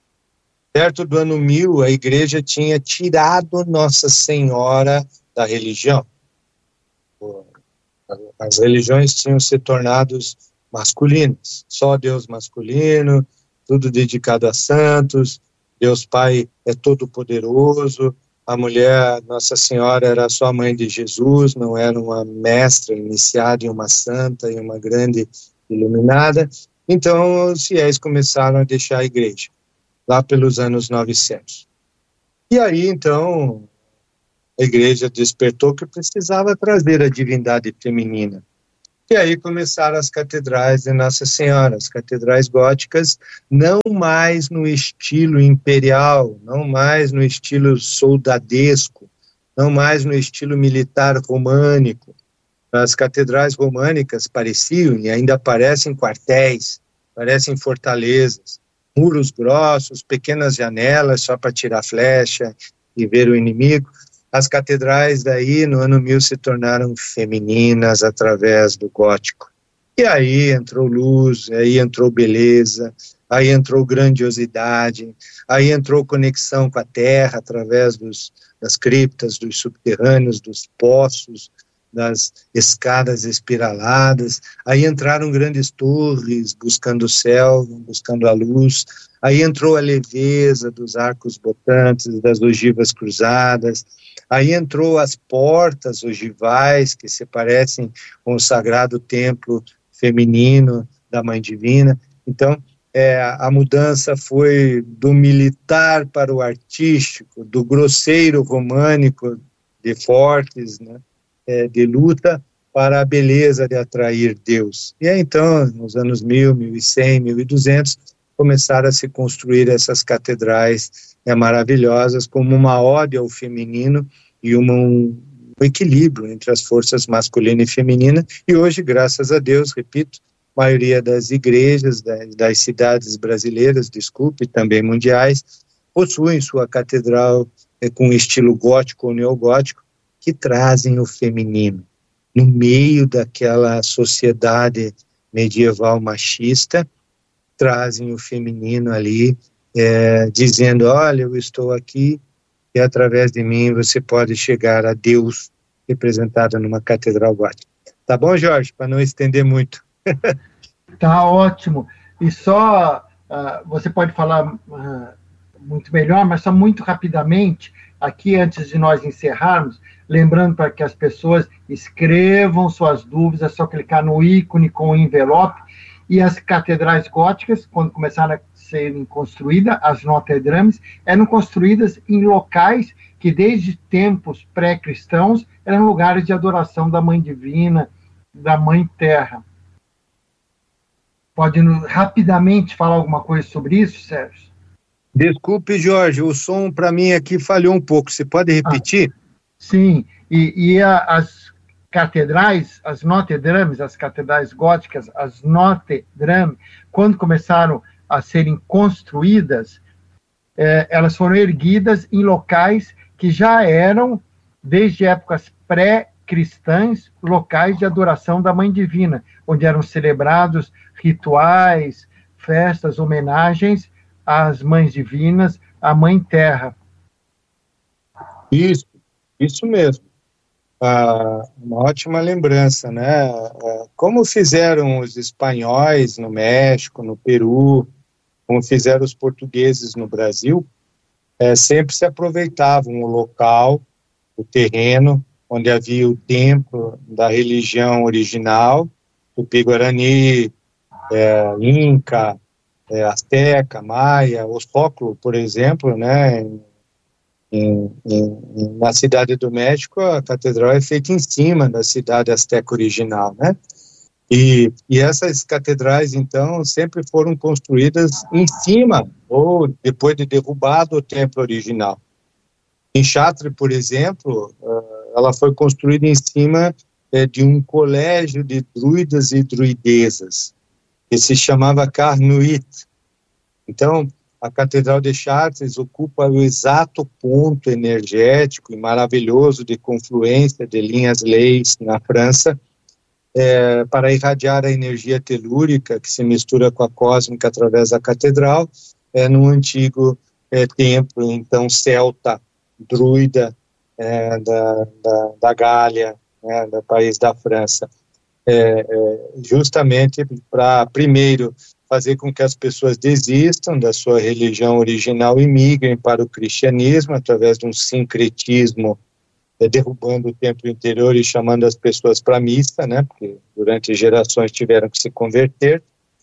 Perto do ano mil, a igreja tinha tirado Nossa Senhora da religião. As religiões tinham se tornado masculinas, só Deus masculino, tudo dedicado a santos, Deus Pai é todo poderoso, a mulher, Nossa Senhora, era só a mãe de Jesus, não era uma mestra iniciada em uma santa e uma grande iluminada, Então, os fiéis começaram a deixar a igreja, lá pelos anos novecentos. E aí, então, a igreja despertou que precisava trazer a divindade feminina. E aí começaram as catedrais de Nossa Senhora, as catedrais góticas, não mais no estilo imperial, não mais no estilo soldadesco, não mais no estilo militar românico. As catedrais românicas pareciam, e ainda parecem quartéis, parecem fortalezas, muros grossos, pequenas janelas só para tirar flecha e ver o inimigo. As catedrais daí, no ano mil, se tornaram femininas através do gótico. E aí entrou luz, aí entrou beleza, aí entrou grandiosidade, aí entrou conexão com a terra através dos, das criptas, dos subterrâneos, dos poços, das escadas espiraladas. Aí entraram grandes torres buscando o céu, buscando a luz. Aí entrou a leveza dos arcos botantes, das ogivas cruzadas. Aí entrou as portas ogivais, que se parecem com o sagrado templo feminino da Mãe Divina. Então, é, a mudança foi do militar para o artístico, do grosseiro românico de fortes, né, é, de luta, para a beleza de atrair Deus. E aí, então, nos anos mil, mil e cem, mil e duzentos, começaram a se construir essas catedrais é, maravilhosas, como uma ode ao feminino e uma, um, um equilíbrio entre as forças masculina e feminina. E hoje, graças a Deus, repito, a maioria das igrejas das, das cidades brasileiras, desculpe, também mundiais, possuem sua catedral é, com estilo gótico ou neogótico, que trazem o feminino no meio daquela sociedade medieval machista, trazem o feminino ali, é, dizendo, olha, eu estou aqui e através de mim você pode chegar a Deus, representado numa catedral gótica. Tá bom, Jorge? Para não estender muito. Tá ótimo. E só, uh, você pode falar uh, muito melhor, mas só muito rapidamente, aqui antes de nós encerrarmos, lembrando para que as pessoas escrevam suas dúvidas, é só clicar no ícone com o envelope. E as catedrais góticas, quando começaram a serem construídas, as Notre-Dames, eram construídas em locais que desde tempos pré-cristãos eram lugares de adoração da Mãe Divina, da Mãe Terra. Pode rapidamente falar alguma coisa sobre isso, Sérgio? Desculpe, Jorge, o som para mim aqui falhou um pouco. Você pode repetir? Ah, sim, e, e a, as catedrais, as Notre-Dames, as catedrais góticas, as Notre-Dame, quando começaram a serem construídas, eh, elas foram erguidas em locais que já eram, desde épocas pré-cristãs, locais de adoração da Mãe Divina, onde eram celebrados rituais, festas, homenagens às Mães Divinas, à Mãe Terra. Isso, isso mesmo. Ah, uma ótima lembrança, né? Ah, como fizeram os espanhóis no México, no Peru, como fizeram os portugueses no Brasil, é, sempre se aproveitavam o local, o terreno, onde havia o templo da religião original, Tupi-Guarani, é, Inca, é, Azteca, Maia, Oxóclo, por exemplo, né? Em, em, em, na cidade do México, a catedral é feita em cima da cidade azteca original, né? E, e essas catedrais, então, sempre foram construídas em cima, ou depois de derrubado o templo original. Em Chartres, por exemplo, ela foi construída em cima é, de um colégio de druidas e druidesas, que se chamava Carnuit. Então, a Catedral de Chartres ocupa o exato ponto energético e maravilhoso de confluência de linhas leis na França, é, para irradiar a energia telúrica que se mistura com a cósmica através da catedral, é, no antigo é, templo, então, celta, druida, é, da, da, da Gália, né, do país da França, é, é, justamente para, primeiro, fazer com que as pessoas desistam da sua religião original e migrem para o cristianismo através de um sincretismo, é, derrubando o templo interior e chamando as pessoas para a missa, né, porque durante gerações tiveram que se converter.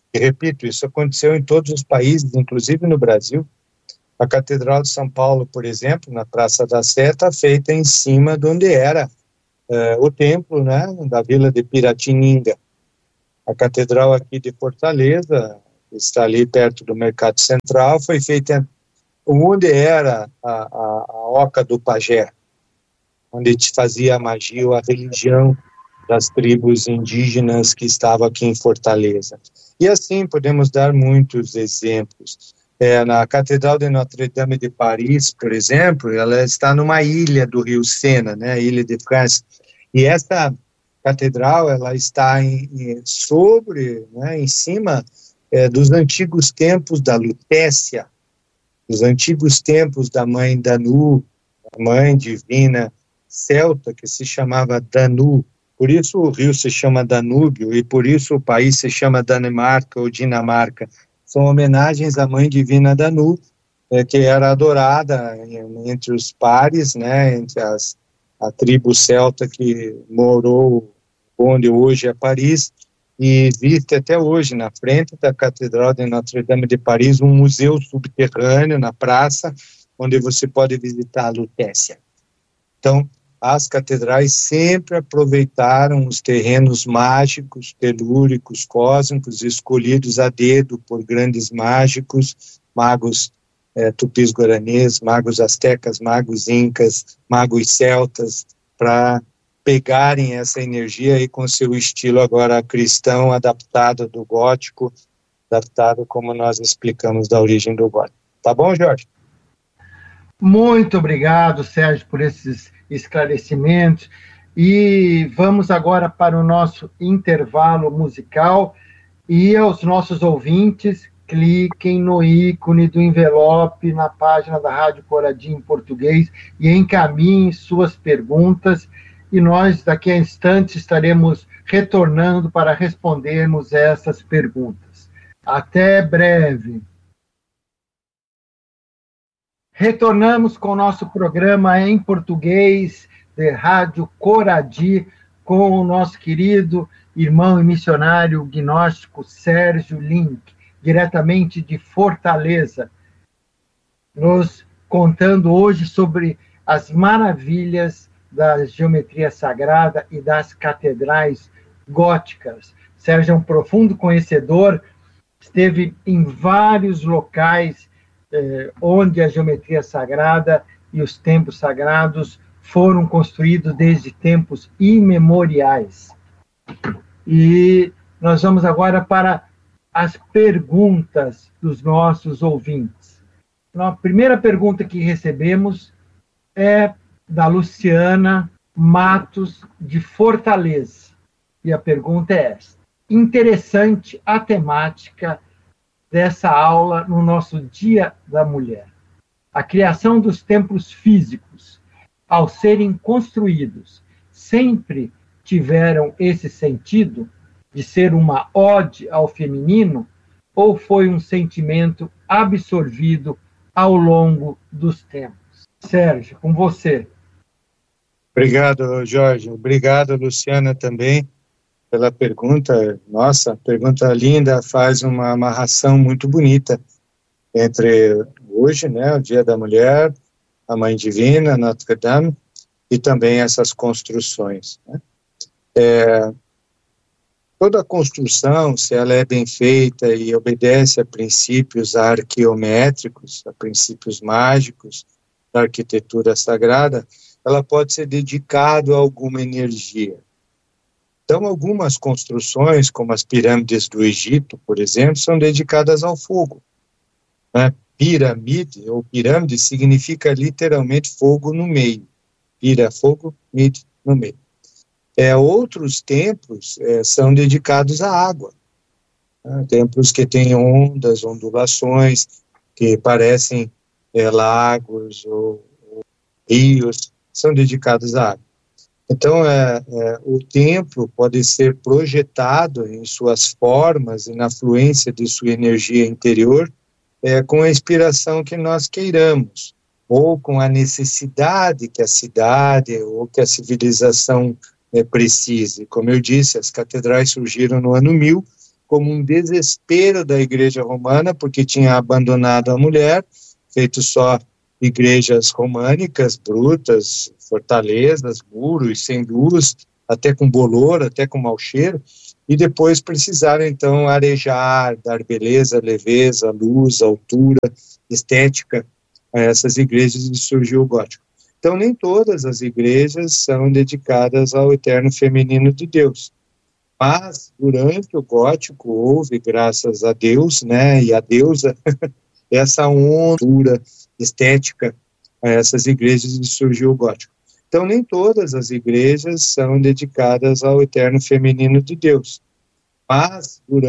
E repito, isso aconteceu em todos os países, inclusive no Brasil. A Catedral de São Paulo, por exemplo, na Praça da Sé, está feita em cima de onde era uh, o templo, né, da Vila de Piratininga. A Catedral aqui de Fortaleza, que está ali perto do Mercado Central, foi feita onde era a, a, a Oca do Pajé, onde se fazia a magia ou a religião das tribos indígenas que estavam aqui em Fortaleza. E assim podemos dar muitos exemplos. É, na Catedral de Notre-Dame de Paris, por exemplo, ela está numa ilha do Rio Sena, né, a Ilha de France. E essa catedral, ela está em, em, sobre, né, em cima é, dos antigos templos da Lutécia, dos antigos templos da mãe Danu, a mãe divina celta, que se chamava Danu. Por isso o rio se chama Danúbio e por isso o país se chama Dinamarca ou Dinamarca. São homenagens à mãe divina Danu, é, que era adorada em, entre os pares, né, entre as, a tribo celta que morou onde hoje é Paris, e existe até hoje, na frente da Catedral de Notre-Dame de Paris, um museu subterrâneo na praça, onde você pode visitar a Lutécia. Então, as catedrais sempre aproveitaram os terrenos mágicos, telúricos, cósmicos, escolhidos a dedo por grandes mágicos, magos é, tupis-guaranês, magos astecas, magos incas, magos celtas, para pegarem essa energia aí com seu estilo agora cristão, adaptado do gótico, adaptado como nós explicamos da origem do gótico. Tá bom, Jorge? Muito obrigado, Sérgio, por esses esclarecimentos. E vamos agora para o nosso intervalo musical. E aos nossos ouvintes, cliquem no ícone do envelope na página da Rádio Coradia em português e encaminhem suas perguntas. E nós, daqui a instantes, estaremos retornando para respondermos essas perguntas. Até breve. Retornamos com o nosso programa em português de Rádio Coradi com o nosso querido irmão e missionário gnóstico Sérgio Link, diretamente de Fortaleza, nos contando hoje sobre as maravilhas da geometria sagrada e das catedrais góticas. Sérgio é um profundo conhecedor, esteve em vários locais eh, onde a geometria sagrada e os templos sagrados foram construídos desde tempos imemoriais. E nós vamos agora para as perguntas dos nossos ouvintes. A primeira pergunta que recebemos é da Luciana Matos, de Fortaleza. E a pergunta é esta: interessante a temática dessa aula no nosso Dia da Mulher. A criação dos templos físicos, ao serem construídos, sempre tiveram esse sentido de ser uma ode ao feminino, ou foi um sentimento absorvido ao longo dos tempos? Sérgio, com você. Obrigado, Jorge. Obrigado, Luciana, também, pela pergunta. Nossa, pergunta linda, faz uma amarração muito bonita entre hoje, né, o Dia da Mulher, a Mãe Divina, Notre Dame, e também essas construções, né? É, toda construção, se ela é bem feita e obedece a princípios arqueométricos, a princípios mágicos da arquitetura sagrada, ela pode ser dedicada a alguma energia. Então, algumas construções, como as pirâmides do Egito, por exemplo, são dedicadas ao fogo, né? Piramide, ou pirâmide, significa literalmente fogo no meio. Pira, fogo, mide, no meio. É, outros templos é, são dedicados à água. Né? Templos que têm ondas, ondulações, que parecem é, lagos ou, ou rios, são dedicados à água. Então, é, é, o templo pode ser projetado em suas formas e na fluência de sua energia interior, é, com a inspiração que nós queiramos, ou com a necessidade que a cidade ou que a civilização é, precise. Como eu disse, as catedrais surgiram no ano mil, como um desespero da igreja romana, porque tinha abandonado a mulher, feito só igrejas românicas, brutas, fortalezas, muros, sem luz, até com bolor, até com mau cheiro, e depois precisaram, então, arejar, dar beleza, leveza, luz, altura, estética a essas igrejas, e surgiu o gótico. Então, nem todas as igrejas são dedicadas ao eterno feminino de Deus. Mas, durante o gótico, houve, graças a Deus, né, e a deusa, essa onda estética a essas igrejas, e surgiu o gótico. Então, nem todas as igrejas são dedicadas ao eterno feminino de Deus. Mas, durante